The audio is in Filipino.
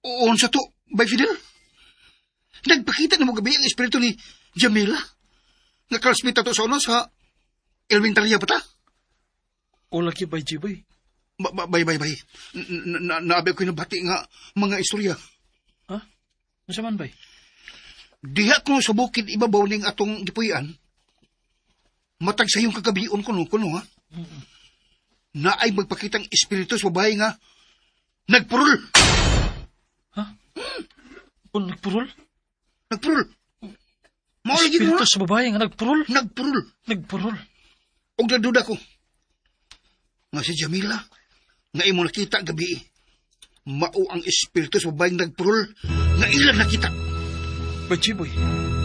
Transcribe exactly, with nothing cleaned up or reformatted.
Oon sa to, Bay Fidel? Nagpakita na mo gabi ang espiritu ni Jamila? Nakalasmita to sa una sa elementarya pa ta? O laki bay, Jiboy. Ba, ba, bay, bay, bay. Na, naabi ko nabati nga mga istorya. Ha? Masaman, bay? Diha ko sa bukid ibabaw ning atong gipuyan. Matag sa iyong kagabion ko no, kuno ha? Mm-hmm. Na ay magpakitang espiritu sa babae nga nagpurul. Ha? O nagpurul? Nagpurul. Maulagi ko espiritu sa babae nga nagpurul? Nagpurul. Nagpurul. Og naduda ko. Nga si Jamila, nga imo nakita gabi, mao ang espiritu sa babaeng nagpurul, nga ilan nakita. Ba, Jiboy,